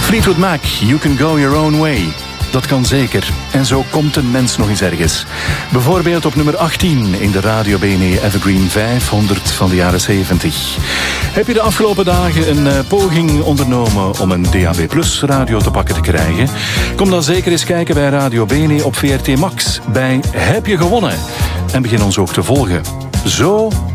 Fleetwood Mac, You Can Go Your Own Way. Dat kan zeker. En zo komt een mens nog eens ergens. Bijvoorbeeld op nummer 18 in de Radio BNE Evergreen 500 van de jaren 70. Heb je de afgelopen dagen een poging ondernomen om een DAB Plus radio te pakken te krijgen? Kom dan zeker eens kijken bij Radio BNE op VRT Max bij Heb je gewonnen? En begin ons ook te volgen. Zo